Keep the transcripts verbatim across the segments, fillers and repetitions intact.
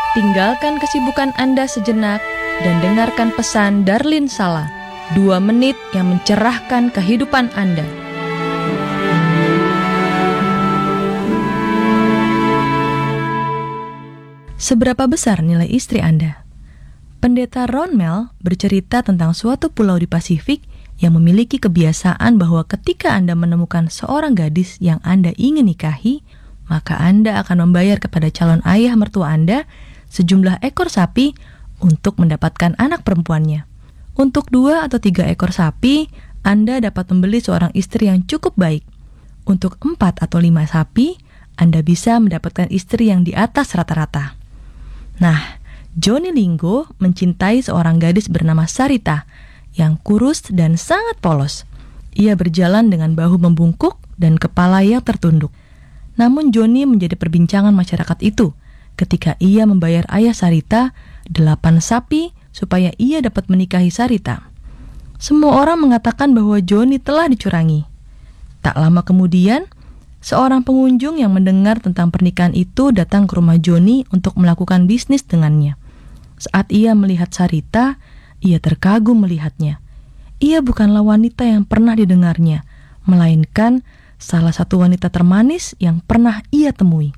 Tinggalkan kesibukan Anda sejenak dan dengarkan pesan Darlin Sala, dua menit yang mencerahkan kehidupan Anda. Seberapa besar nilai istri Anda? Pendeta Ron Mel bercerita tentang suatu pulau di Pasifik yang memiliki kebiasaan bahwa ketika Anda menemukan seorang gadis yang Anda ingin nikahi, maka Anda akan membayar kepada calon ayah mertua Anda sejumlah ekor sapi untuk mendapatkan anak perempuannya. Untuk dua atau tiga ekor sapi, Anda dapat membeli seorang istri yang cukup baik. Untuk empat atau lima sapi, Anda bisa mendapatkan istri yang di atas rata-rata. Nah, Johnny Lingo mencintai seorang gadis bernama Sarita yang kurus dan sangat polos. Ia berjalan dengan bahu membungkuk dan kepala yang tertunduk. Namun Johnny menjadi perbincangan masyarakat itu ketika ia membayar ayah Sarita delapan sapi supaya ia dapat menikahi Sarita. Semua orang mengatakan bahwa Johnny telah dicurangi. Tak lama kemudian, seorang pengunjung yang mendengar tentang pernikahan itu datang ke rumah Johnny untuk melakukan bisnis dengannya. Saat ia melihat Sarita, ia terkagum melihatnya. Ia bukanlah wanita yang pernah didengarnya, melainkan salah satu wanita termanis yang pernah ia temui.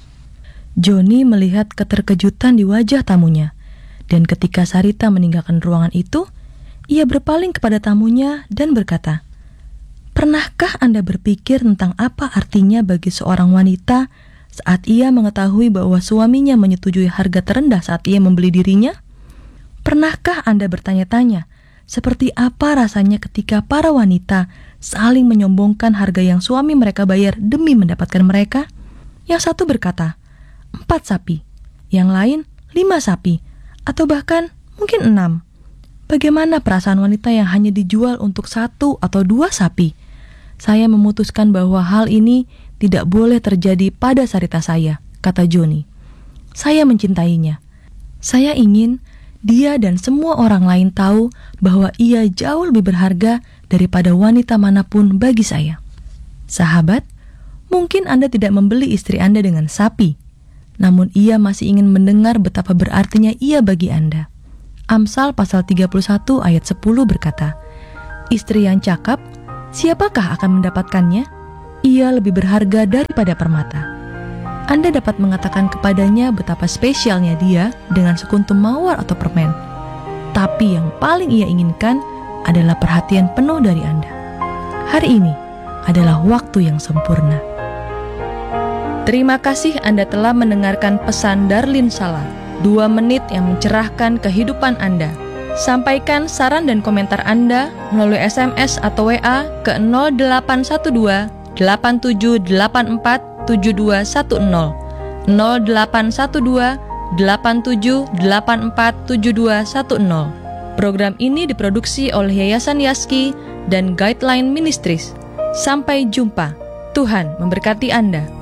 Johnny melihat keterkejutan di wajah tamunya, dan ketika Sarita meninggalkan ruangan itu, ia berpaling kepada tamunya dan berkata, "Pernahkah Anda berpikir tentang apa artinya bagi seorang wanita saat ia mengetahui bahwa suaminya menyetujui harga terendah saat ia membeli dirinya? Pernahkah Anda bertanya-tanya, seperti apa rasanya ketika para wanita saling menyombongkan harga yang suami mereka bayar demi mendapatkan mereka?" Yang satu berkata, empat sapi, yang lain lima sapi, atau bahkan mungkin enam. Bagaimana perasaan wanita yang hanya dijual untuk satu atau dua sapi? Saya memutuskan bahwa hal ini tidak boleh terjadi pada Sarita saya, kata Johnny. Saya mencintainya. Saya ingin dia dan semua orang lain tahu bahwa ia jauh lebih berharga daripada wanita manapun bagi saya. Sahabat, mungkin Anda tidak membeli istri Anda dengan sapi, namun ia masih ingin mendengar betapa berartinya ia bagi Anda. Amsal pasal tiga puluh satu ayat sepuluh berkata, "Istri yang cakap, siapakah akan mendapatkannya? Ia lebih berharga daripada permata." Anda dapat mengatakan kepadanya betapa spesialnya dia dengan sekuntum mawar atau permen. Tapi yang paling ia inginkan adalah perhatian penuh dari Anda. Hari ini adalah waktu yang sempurna. Terima kasih Anda telah mendengarkan pesan Darlin Sala, dua menit yang mencerahkan kehidupan Anda. Sampaikan saran dan komentar Anda melalui S M S atau W A ke nol delapan satu dua delapan tujuh delapan empat tujuh dua satu nol, nol delapan satu dua delapan tujuh delapan empat tujuh dua satu nol. Program ini diproduksi oleh Yayasan Yaski dan Guideline Ministries. Sampai jumpa. Tuhan memberkati Anda.